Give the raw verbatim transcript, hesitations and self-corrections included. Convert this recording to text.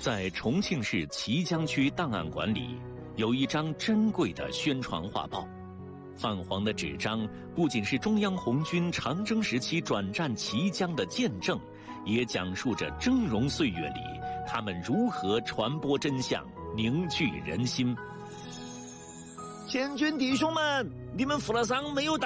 在重庆市綦江区档案馆里，有一张珍贵的宣传画报。泛黄的纸张不仅是中央红军长征时期转战綦江的见证，也讲述着峥嵘岁月里他们如何传播真相、凝聚人心。 建军弟兄们，你们负了伤没有带